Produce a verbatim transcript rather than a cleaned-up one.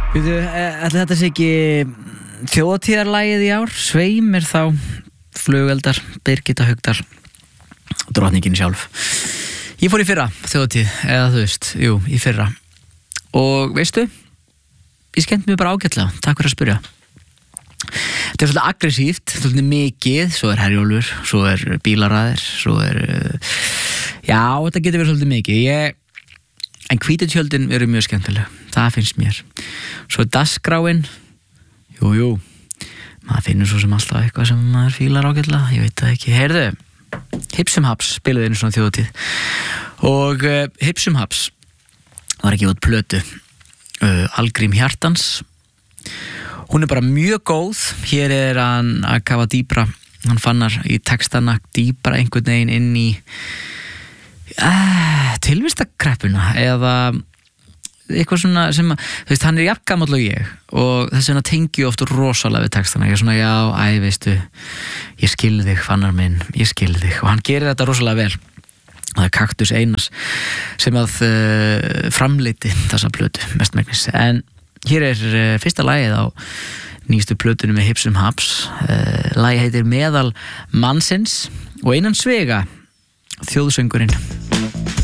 Býtu, ætli þetta sé ekki þjóðhátíðarlagið í ár? Svei mér þá Flugeldar, Birgitta Haukdal, drottningin sjálf. Ég fór í fyrra þjóðhátíð, eða þú veist, jú, í fyrra. Og veistu, ég skemmt mér bara ágætlega, takk fyrir að spyrja. Þetta er svolítið aggressíft, svolítið mikið, svo er Herjólfur, svo er bílaræðir, svo er, já, þetta getur verið svolítið mikið. Ég, en hvítu tjöldin eru mjög skemmtileg, það finnst mér. Svo er dagskráin, jú, jú, maður finnur svo sem alltaf eitthvað sem maður fílar ágætlega, ég veit það ekki. Heyrðu, Hipsum Haps spilaði einu svona þjóðhátíð og uh, Hipsum Haps var ekki út plötu, uh, Algrím Hjartans. Hún er bara mjög góð, hér er hann að kafa dýpra, hann fannar í textana dýpra einhvern veginn inn í uh, tilvistakreppuna eða eitthvað svona sem að, þú veist, hann er jafn gamall og ég og þess vegna tengi ég oft rosalega við textana, ég er svona, já, æ, veistu, ég skil þig, fannar minn, ég skil þig og hann gerir þetta rosalega vel. Það er Kaktus Einars sem að uh, framleiti þessa plötu, mestmegnis, en hér er uh, fyrsta lagið á nýjustu plötunum með Hipsum Haps. Uh, lagið heitir Meðal mannsins og Einan Svega, þjóðsöngurinn.